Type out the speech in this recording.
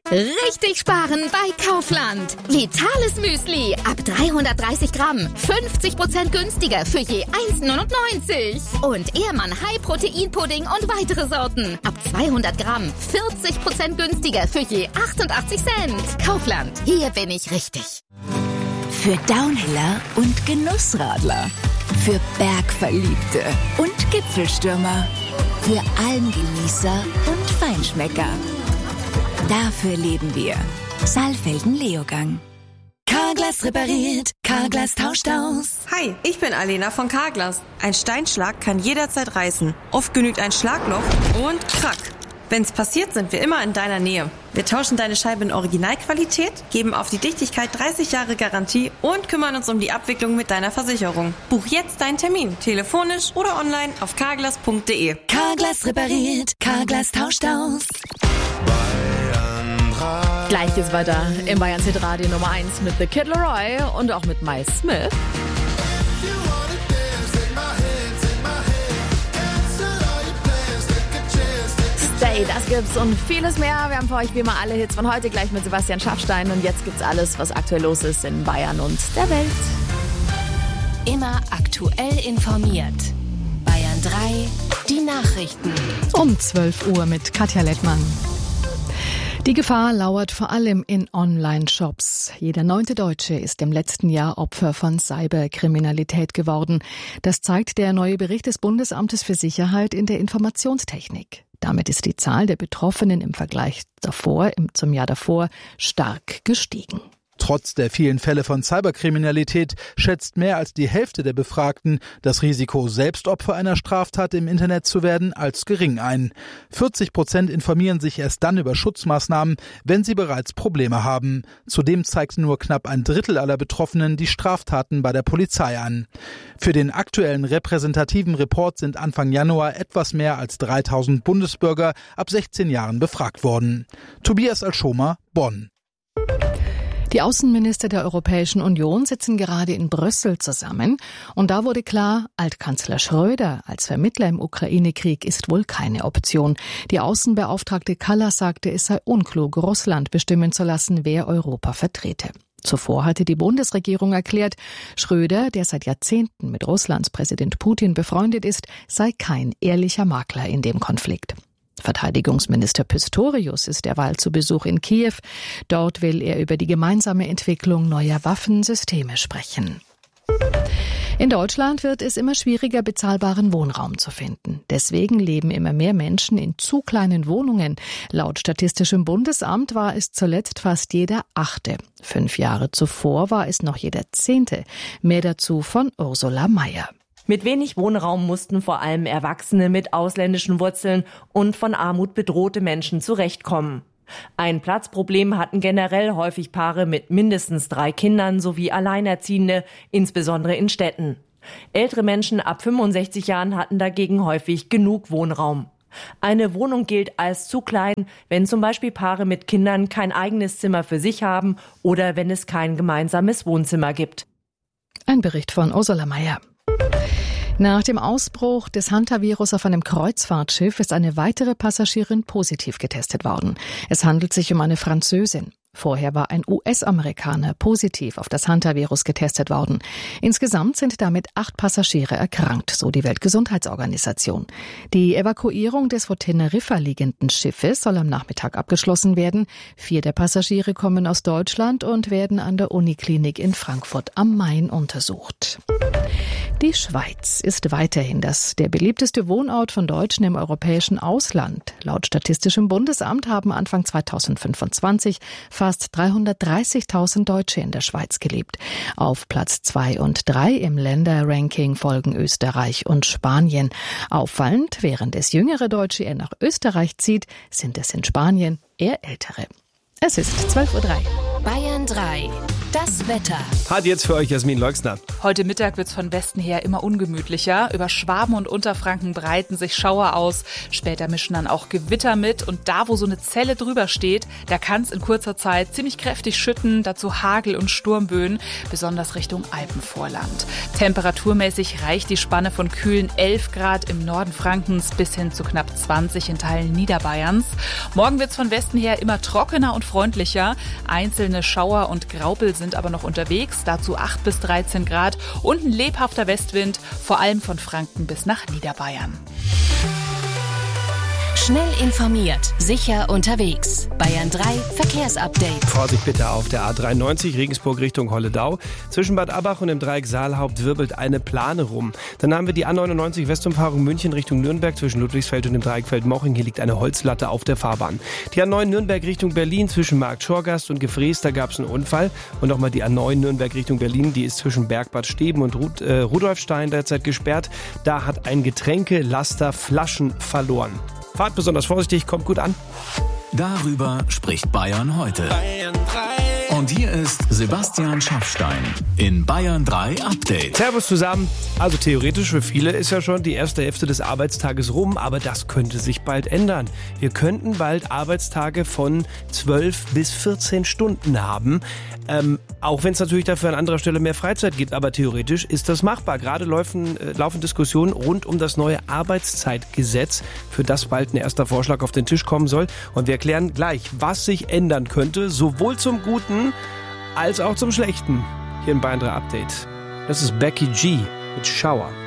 Richtig sparen bei Kaufland. Vitales Müsli ab 330 Gramm. 50% günstiger für je 1,99. Und Ehrmann High-Protein-Pudding und weitere Sorten. Ab 200 Gramm. 40% günstiger für je 88 Cent. Kaufland. Hier bin ich richtig. Für Downhiller und Genussradler. Für Bergverliebte und Gipfelstürmer. Für Almgenießer und Feinschmecker. Dafür leben wir. Saalfelden Leogang. Carglass repariert, Carglass tauscht aus. Hi, ich bin Alena von Carglass. Ein Steinschlag kann jederzeit reißen. Oft genügt ein Schlagloch und krack. Wenn's passiert, sind wir immer in deiner Nähe. Wir tauschen deine Scheibe in Originalqualität, geben auf die Dichtigkeit 30 Jahre Garantie und kümmern uns um die Abwicklung mit deiner Versicherung. Buch jetzt deinen Termin, telefonisch oder online auf carglass.de. Carglass repariert, Carglass tauscht aus. Gleich geht's weiter im Bayern Hit Radio Nummer 1 mit The Kid Laroi und auch mit Miles Smith. Stay, das gibt's und vieles mehr. Wir haben für euch wie immer alle Hits von heute gleich mit Sebastian Schaffstein und jetzt gibt's alles, was aktuell los ist in Bayern und der Welt. Immer aktuell informiert. Bayern 3, die Nachrichten. Um 12 Uhr mit Katja Lettmann. Die Gefahr lauert vor allem in Online-Shops. Jeder 9. Deutsche ist im letzten Jahr Opfer von Cyberkriminalität geworden. Das zeigt der neue Bericht des Bundesamtes für Sicherheit in der Informationstechnik. Damit ist die Zahl der Betroffenen im Vergleich zum Jahr davor stark gestiegen. Trotz der vielen Fälle von Cyberkriminalität schätzt mehr als die Hälfte der Befragten das Risiko, selbst Opfer einer Straftat im Internet zu werden, als gering ein. 40% informieren sich erst dann über Schutzmaßnahmen, wenn sie bereits Probleme haben. Zudem zeigt nur knapp ein Drittel aller Betroffenen die Straftaten bei der Polizei an. Für den aktuellen repräsentativen Report sind Anfang Januar etwas mehr als 3000 Bundesbürger ab 16 Jahren befragt worden. Tobias Alschomer, Bonn. Die Außenminister der Europäischen Union sitzen gerade in Brüssel zusammen und da wurde klar, Altkanzler Schröder als Vermittler im Ukraine-Krieg ist wohl keine Option. Die Außenbeauftragte Kallas sagte, es sei unklug, Russland bestimmen zu lassen, wer Europa vertrete. Zuvor hatte die Bundesregierung erklärt, Schröder, der seit Jahrzehnten mit Russlands Präsident Putin befreundet ist, sei kein ehrlicher Makler in dem Konflikt. Verteidigungsminister Pistorius ist derweil zu Besuch in Kiew. Dort will er über die gemeinsame Entwicklung neuer Waffensysteme sprechen. In Deutschland wird es immer schwieriger, bezahlbaren Wohnraum zu finden. Deswegen leben immer mehr Menschen in zu kleinen Wohnungen. Laut Statistischem Bundesamt war es zuletzt fast jeder 8. 5 Jahre zuvor war es noch jeder 10. Mehr dazu von Ursula Mayer. Mit wenig Wohnraum mussten vor allem Erwachsene mit ausländischen Wurzeln und von Armut bedrohte Menschen zurechtkommen. Ein Platzproblem hatten generell häufig Paare mit mindestens 3 Kindern sowie Alleinerziehende, insbesondere in Städten. Ältere Menschen ab 65 Jahren hatten dagegen häufig genug Wohnraum. Eine Wohnung gilt als zu klein, wenn zum Beispiel Paare mit Kindern kein eigenes Zimmer für sich haben oder wenn es kein gemeinsames Wohnzimmer gibt. Ein Bericht von Ursula Mayer. Nach dem Ausbruch des Hantavirus auf einem Kreuzfahrtschiff ist eine weitere Passagierin positiv getestet worden. Es handelt sich um eine Französin. Vorher war ein US-Amerikaner positiv auf das Hantavirus getestet worden. Insgesamt sind damit 8 Passagiere erkrankt, so die Weltgesundheitsorganisation. Die Evakuierung des vor Teneriffa liegenden Schiffes soll am Nachmittag abgeschlossen werden. 4 der Passagiere kommen aus Deutschland und werden an der Uniklinik in Frankfurt am Main untersucht. Die Schweiz ist weiterhin der beliebteste Wohnort von Deutschen im europäischen Ausland. Laut Statistischem Bundesamt haben Anfang 2025 fast 330.000 Deutsche in der Schweiz gelebt. Auf Platz 2 und 3 im Länderranking folgen Österreich und Spanien. Auffallend, während es jüngere Deutsche eher nach Österreich zieht, sind es in Spanien eher ältere. Es ist 12:03 Uhr. Bayern 3. Das Wetter. Hat jetzt für euch Jasmin Leuxner. Heute Mittag wird's von Westen her immer ungemütlicher. Über Schwaben und Unterfranken breiten sich Schauer aus. Später mischen dann auch Gewitter mit. Und da, wo so eine Zelle drüber steht, da kann's in kurzer Zeit ziemlich kräftig schütten. Dazu Hagel und Sturmböen, besonders Richtung Alpenvorland. Temperaturmäßig reicht die Spanne von kühlen 11 Grad im Norden Frankens bis hin zu knapp 20 in Teilen Niederbayerns. Morgen wird's von Westen her immer trockener und freundlicher. Einzelne Schauer und Graupel sind aber noch unterwegs, dazu 8 bis 13 Grad und ein lebhafter Westwind, vor allem von Franken bis nach Niederbayern. Schnell informiert, sicher unterwegs. Bayern 3 Verkehrsupdate. Vorsicht bitte auf der A93 Regensburg Richtung Holledau. Zwischen Bad Abbach und dem Dreieck Saalhaupt wirbelt eine Plane rum. Dann haben wir die A99 Westumfahrung München Richtung Nürnberg zwischen Ludwigsfeld und dem Dreieck Feldmoching. Hier liegt eine Holzlatte auf der Fahrbahn. Die A9 Nürnberg Richtung Berlin zwischen Markt Schorgast und Gefrees, da gab es einen Unfall. Und nochmal die A9 Nürnberg Richtung Berlin, die ist zwischen Bergbad Steben und Rudolfstein derzeit gesperrt. Da hat ein Getränkelaster Flaschen verloren. Fahrt besonders vorsichtig, kommt gut an. Darüber spricht Bayern heute. Und hier ist Sebastian Schaffstein in Bayern 3 Update. Servus zusammen. Also theoretisch für viele ist ja schon die erste Hälfte des Arbeitstages rum, aber das könnte sich bald ändern. Wir könnten bald Arbeitstage von 12 bis 14 Stunden haben. Auch wenn es natürlich dafür an anderer Stelle mehr Freizeit gibt, aber theoretisch ist das machbar. Gerade laufen Diskussionen rund um das neue Arbeitszeitgesetz, für das bald ein erster Vorschlag auf den Tisch kommen soll. Und wir erklären gleich, was sich ändern könnte, sowohl zum Guten als auch zum Schlechten. Hier im Bayern 3 Update. Das ist Becky G mit Shower.